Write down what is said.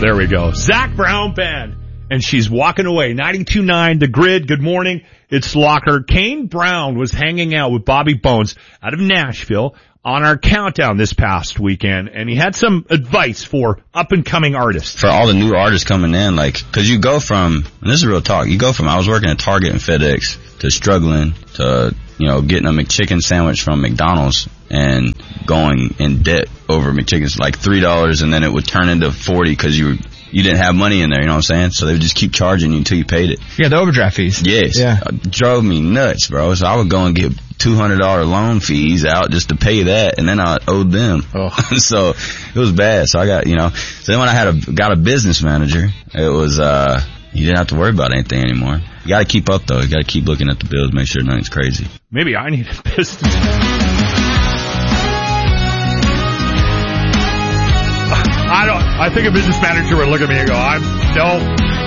There we go. Zach Brown Band. And she's walking away. 92.9 The Grid. Good morning. It's Locker. Kane Brown was hanging out with Bobby Bones out of Nashville on our countdown this past weekend, and he had some advice for up-and-coming artists. For all the new artists coming in, cause you go from, and this is real talk, I was working at Target and FedEx to struggling to, getting a McChicken sandwich from McDonald's and going in debt over McChickens, like $3, and then it would turn into $40 because you didn't have money in there, you know what I'm saying? So they would just keep charging you until you paid it. Yeah, the overdraft fees. Yes. Yeah. It drove me nuts, bro. So I would go and get $200 loan fees out just to pay that, and then I owed them. Oh. So it was bad. So I got, so then when I got a business manager, it was, you didn't have to worry about anything anymore. You gotta keep up though. You gotta keep looking at the bills, make sure nothing's crazy. Maybe I need a business. I think a business manager would look at me and go,